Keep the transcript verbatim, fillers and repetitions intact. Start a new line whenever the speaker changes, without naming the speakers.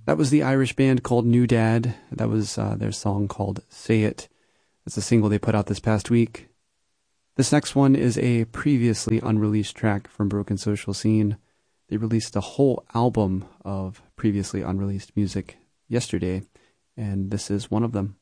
That was the Irish band called New Dad. That was uh, their song called Say It. It's a single they put out this past week. This next one is a previously unreleased track from Broken Social Scene. They released a whole album of previously unreleased music yesterday, and this is one of them.